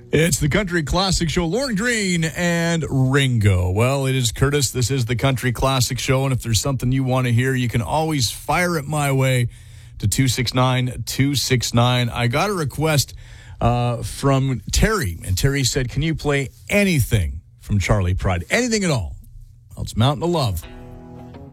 It's the Country Classic Show. Lauren Green and Ringo. Well, it is Curtis. This is the Country Classic Show, and if there's something you want to hear, you can always fire it my way to 269-269. I got a request from Terry, and Terry said, can you play anything from Charley Pride? Anything at all. Well, it's Mountain of Love.